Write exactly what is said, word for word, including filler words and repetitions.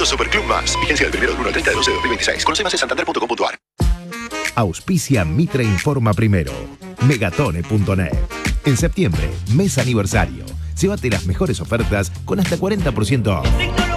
Superclub Más. Vigencia del primero del uno al treinta de doce de dos mil veintiséis. Conoce más en santander punto com punto ar. Auspicia Mitre Informa Primero. Megatone punto net. En septiembre, mes aniversario. Llévate las mejores ofertas con hasta cuarenta por ciento off.